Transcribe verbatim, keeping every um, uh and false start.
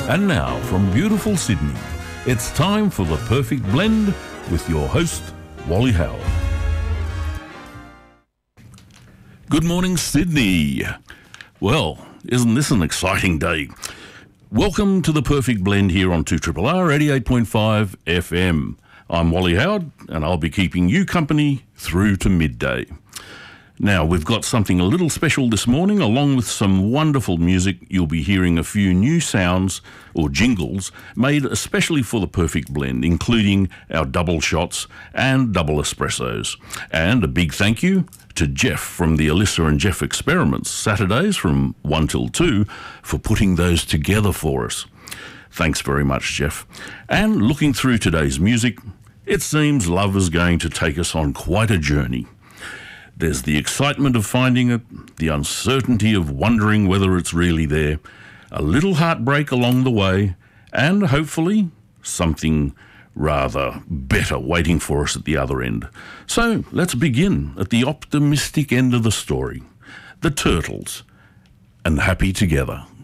And now, from beautiful Sydney, it's time for The Perfect Blend with your host, Wally Howard. Good morning, Sydney. Well, isn't this an exciting day? Welcome to The Perfect Blend here on two R R R eighty-eight point five F M. I'm Wally Howard, and I'll be keeping you company through to midday. Now, we've got something a little special this morning. Along with some wonderful music, you'll be hearing a few new sounds or jingles made especially for The Perfect Blend, including our double shots and double espressos. And a big thank you to Jeff from the Alyssa and Jeff Experiments, Saturdays from one till two, for putting those together for us. Thanks very much, Jeff. And looking through today's music, it seems love is going to take us on quite a journey. There's the excitement of finding it, the uncertainty of wondering whether it's really there, a little heartbreak along the way, and hopefully something rather better waiting for us at the other end. So let's begin at the optimistic end of the story. The Turtles and Happy Together.